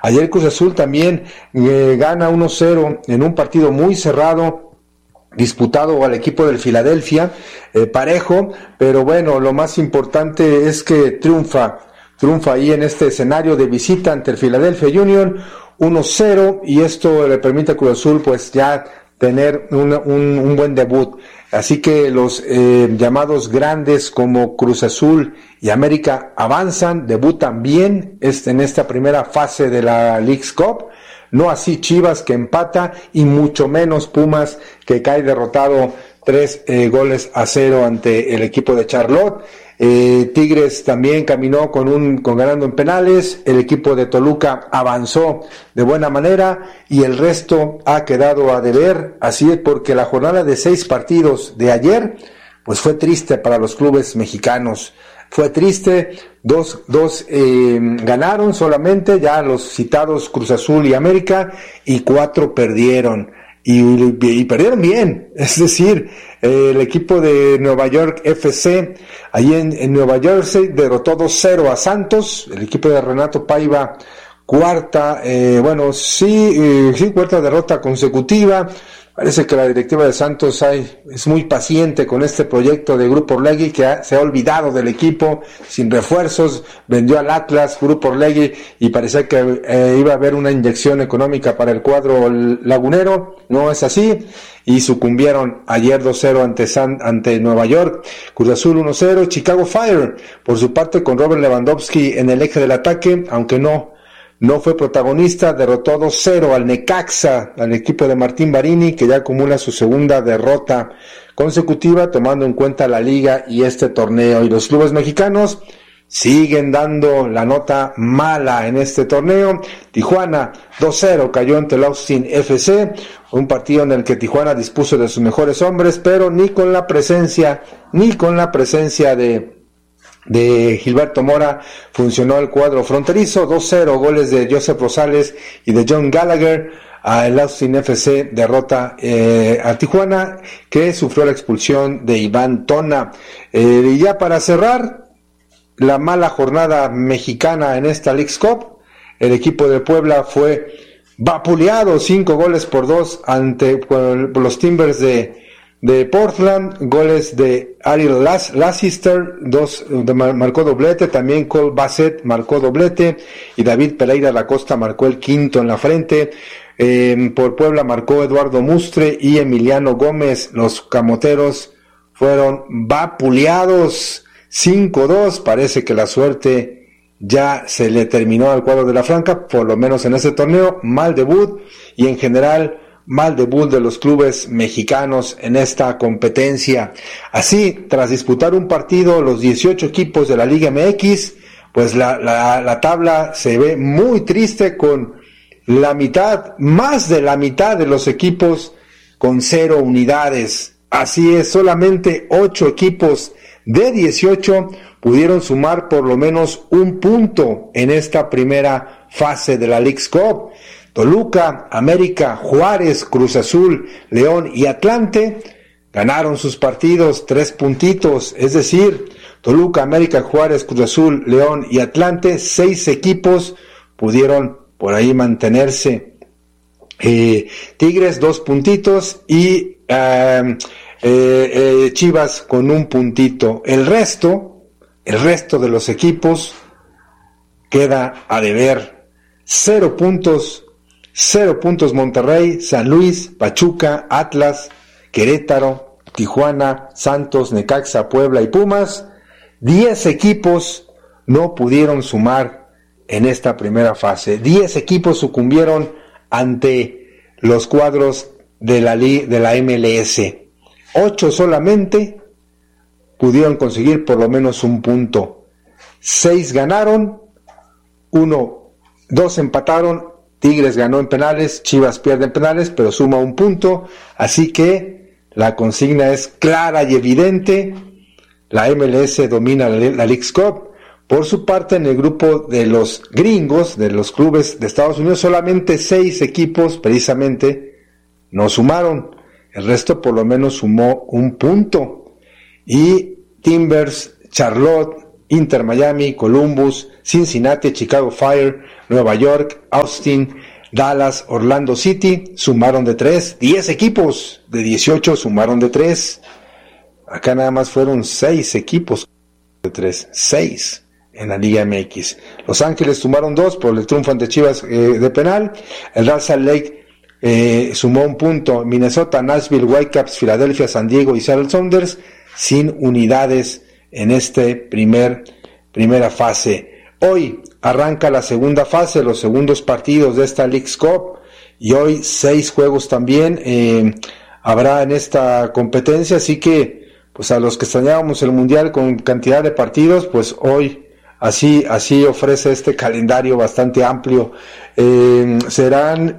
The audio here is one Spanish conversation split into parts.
Ayer Cruz Azul también gana 1-0 en un partido muy cerrado, disputado al equipo del Filadelfia, parejo, pero bueno, lo más importante es que triunfa ahí en este escenario de visita ante el Philadelphia Union, 1-0, y esto le permite a Cruz Azul pues ya tener un buen debut. Así que los llamados grandes como Cruz Azul y América avanzan, debutan bien en esta primera fase de la Leagues Cup. No así Chivas, que empata, y mucho menos Pumas, que cae derrotado 3-0 ante el equipo de Charlotte. Tigres también caminó con ganando en penales. El equipo de Toluca avanzó de buena manera y el resto ha quedado a deber. Así es, porque la jornada de 6 partidos de ayer pues fue triste para los clubes mexicanos. Fue triste, dos ganaron solamente, ya los citados Cruz Azul y América, y 4 perdieron, y perdieron bien. Es decir, el equipo de Nueva York FC, ahí en Nueva Jersey, derrotó 2-0 a Santos. El equipo de Renato Paiva, cuarta derrota consecutiva. Parece que la directiva de Santos es muy paciente con este proyecto de Grupo Orlegui, que se ha olvidado del equipo, sin refuerzos, vendió al Atlas, Grupo Orlegui, y parecía que iba a haber una inyección económica para el cuadro lagunero. No es así, y sucumbieron ayer 2-0 ante Nueva York. Cruz Azul 1-0, Chicago Fire, por su parte, con Robert Lewandowski en el eje del ataque, aunque no fue protagonista, derrotó 2-0 al Necaxa, al equipo de Martín Barini, que ya acumula su segunda derrota consecutiva, tomando en cuenta la liga y este torneo. Y los clubes mexicanos siguen dando la nota mala en este torneo. Tijuana 2-0 cayó ante el Austin FC, un partido en el que Tijuana dispuso de sus mejores hombres, pero ni con la presencia de Gilberto Mora funcionó el cuadro fronterizo. 2-0, goles de Joseph Rosales y de John Gallagher. El Austin FC derrota a Tijuana, que sufrió la expulsión de Iván Tona. Y ya para cerrar la mala jornada mexicana en esta Leagues Cup, el equipo de Puebla fue vapuleado 5-2 ante los Timbers de Portland. Goles de Ariel Lassiter, marcó doblete, también Cole Bassett marcó doblete, y David Pereira da Costa marcó el quinto en la frente. Por Puebla marcó Eduardo Mustre y Emiliano Gómez. Los camoteros fueron vapuleados 5-2, parece que la suerte ya se le terminó al cuadro de la Franca, por lo menos en este torneo. Mal debut, y en general mal debut de los clubes mexicanos en esta competencia. Así, tras disputar un partido los 18 equipos de la Liga MX, pues la tabla se ve muy triste, con más de la mitad de los equipos con 0 unidades. Así es, solamente 8 equipos de 18 pudieron sumar por lo menos un punto en esta primera fase de la Leagues Cup. Toluca, América, Juárez, Cruz Azul, León y Atlante ganaron sus partidos 3 puntitos, es decir, Toluca, América, Juárez, Cruz Azul, León y Atlante, 6 equipos pudieron por ahí mantenerse. Tigres 2 puntitos y Chivas con 1 puntito. El resto de los equipos queda a deber. 0 puntos Monterrey, San Luis, Pachuca, Atlas, Querétaro, Tijuana, Santos, Necaxa, Puebla y Pumas. 10 equipos no pudieron sumar en esta primera fase. 10 equipos sucumbieron ante los cuadros de la MLS. 8 solamente pudieron conseguir por lo menos 1 punto. 6 ganaron, 2 empataron. Tigres ganó en penales, Chivas pierde en penales, pero suma 1 punto. Así que la consigna es clara y evidente: la MLS domina la Leagues Cup. Por su parte, en el grupo de los gringos, de los clubes de Estados Unidos, solamente 6 equipos precisamente no sumaron. El resto por lo menos sumó 1 punto. Y Timbers, Charlotte, Inter Miami, Columbus, Cincinnati, Chicago Fire, Nueva York, Austin, Dallas, Orlando City, sumaron de 3, 10 equipos de 18 sumaron de 3, acá nada más fueron 6 equipos de 3, 6 en la Liga MX. Los Ángeles sumaron 2 por el triunfo ante Chivas de penal, el Real Salt Lake sumó 1 punto, Minnesota, Nashville, Whitecaps, Filadelfia, San Diego y Seattle Sounders sin unidades en primera fase. Hoy arranca la segunda fase, los segundos partidos de esta Leagues Cup, y hoy 6 juegos también habrá en esta competencia, así que pues a los que extrañábamos el Mundial con cantidad de partidos, pues hoy así ofrece este calendario bastante amplio. Serán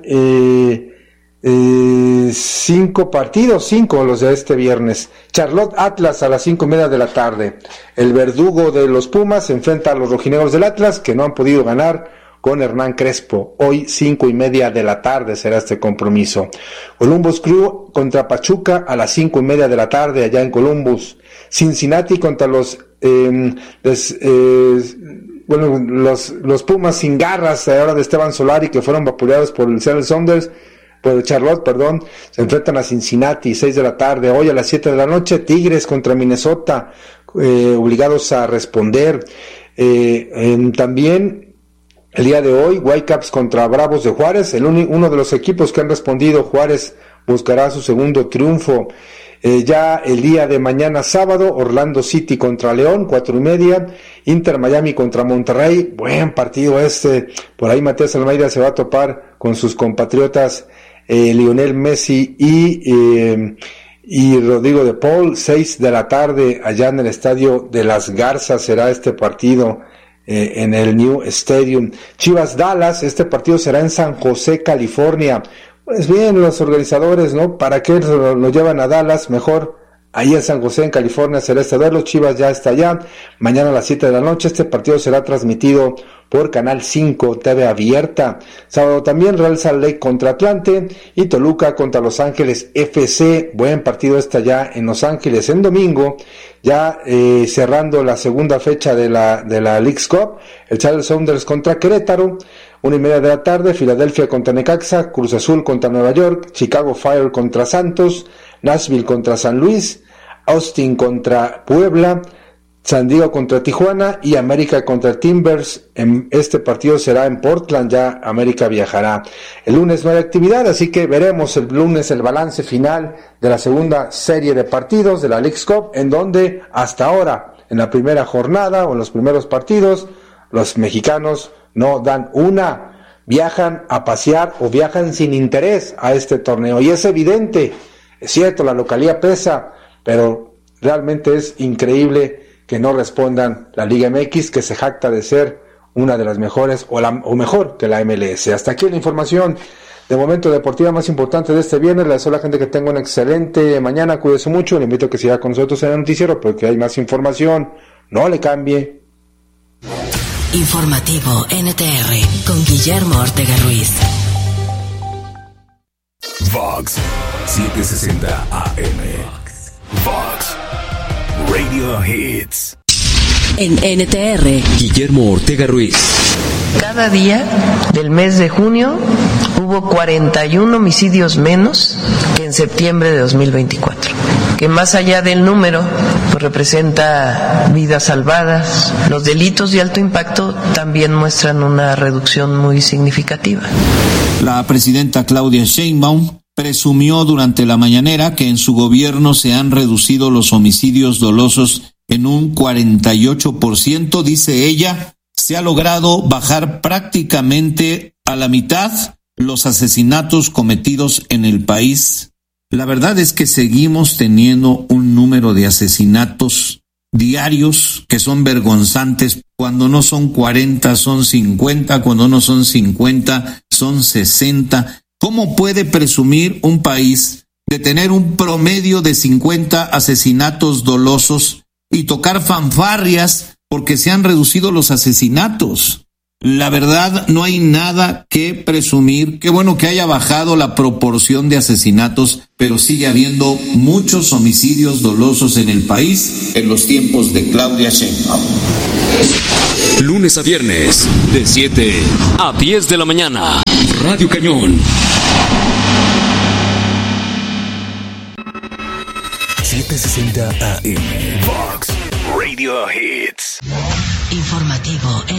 5 partidos, 5 los de este viernes. Charlotte Atlas a las 5:30 de la tarde. El verdugo de los Pumas se enfrenta a los rojinegros del Atlas, que no han podido ganar, con Hernán Crespo. Hoy 5:30 de la tarde será este compromiso. Columbus Crew contra Pachuca a las 5:30 de la tarde allá en Columbus. Cincinnati contra los Pumas sin garras ahora de Esteban Solari, que fueron vapuleados por el Seattle Sounders, por Charlotte, se enfrentan a Cincinnati, 6 de la tarde. Hoy a las 7 de la noche, Tigres contra Minnesota, obligados a responder. También el día de hoy, Whitecaps contra Bravos de Juárez, uno de los equipos que han respondido. Juárez buscará su segundo triunfo. Ya el día de mañana sábado, Orlando City contra León, 4:30, Inter Miami contra Monterrey, buen partido este, por ahí Matías Almeida se va a topar con sus compatriotas Lionel Messi y Rodrigo de Paul. 6 de la tarde allá en el Estadio de las Garzas será este partido en el New Stadium. Chivas Dallas, este partido será en San José, California. Pues bien, los organizadores, ¿no? ¿Para qué lo llevan a Dallas? Mejor ahí en San José, en California, será este verlo. Chivas ya está allá. Mañana a las 7 de la noche, este partido será transmitido por Canal 5, TV abierta. Sábado también, Real Salt Lake contra Atlante y Toluca contra Los Ángeles FC. Buen partido está ya en Los Ángeles. En domingo, ya cerrando la segunda fecha de la Leagues Cup, el Seattle Sounders contra Querétaro. 1:30 de la tarde, Filadelfia contra Necaxa, Cruz Azul contra Nueva York, Chicago Fire contra Santos, Nashville contra San Luis, Austin contra Puebla, San Diego contra Tijuana y América contra Timbers. Este partido será en Portland, ya América viajará. El lunes no hay actividad, así que veremos el lunes el balance final de la segunda serie de partidos de la Leagues Cup, en donde hasta ahora, en la primera jornada o en los primeros partidos, los mexicanos no dan una, viajan a pasear o viajan sin interés a este torneo. Y es evidente, es cierto, la localía pesa, pero realmente es increíble que no respondan la Liga MX, que se jacta de ser una de las mejores o mejor que la MLS. Hasta aquí la información de momento deportiva más importante de este viernes. Le deseo a la gente que tenga una excelente mañana, cuídese mucho, le invito a que siga con nosotros en el noticiero porque hay más información, no le cambie. Informativo NTR con Guillermo Ortega Ruiz. Vox 760 AM. Vox Radio Hits. En NTR, Guillermo Ortega Ruiz. Cada día del mes de junio hubo 41 homicidios menos que en septiembre de 2024, que más allá del número, pues representa vidas salvadas. Los delitos de alto impacto también muestran una reducción muy significativa. La presidenta Claudia Sheinbaum presumió durante la mañanera que en su gobierno se han reducido los homicidios dolosos en un 48%, dice ella. Se ha logrado bajar prácticamente a la mitad los asesinatos cometidos en el país. La verdad es que seguimos teniendo un número de asesinatos diarios que son vergonzantes. Cuando no son 40, son 50, cuando no son 50, son 60. ¿Cómo puede presumir un país de tener un promedio de 50 asesinatos dolosos y tocar fanfarrias porque se han reducido los asesinatos? La verdad, no hay nada que presumir. Qué bueno que haya bajado la proporción de asesinatos, pero sigue habiendo muchos homicidios dolosos en el país en los tiempos de Claudia Sheinbaum. Lunes a viernes, de 7 a 10 de la mañana. Radio Cañón. 760 AM. Vox Radio Hits. Informativo